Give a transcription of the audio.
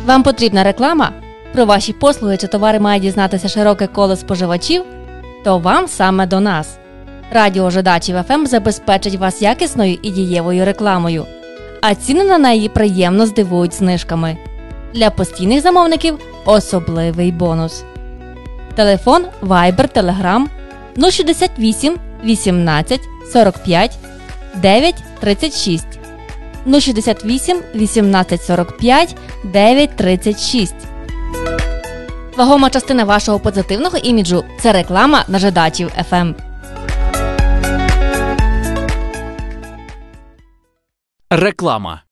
Вам потрібна реклама? Про ваші послуги чи товари має дізнатися широке коло споживачів? То вам саме до нас. Радіо Жидачів ФМ забезпечить вас якісною і дієвою рекламою, а ціни на неї приємно здивують знижками. Для постійних замовників особливий бонус. Телефон Viber, Telegram 068 18 45 9 36 068 18 45 9 36. Вагома частина вашого позитивного іміджу – це реклама на Жидачів ФМ. Реклама.